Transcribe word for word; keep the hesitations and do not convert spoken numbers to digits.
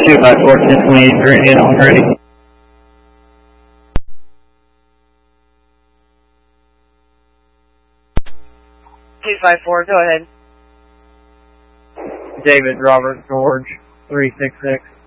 two five four, ten twenty-eight, Indian already. two five four, go ahead. David Robert George, three six six.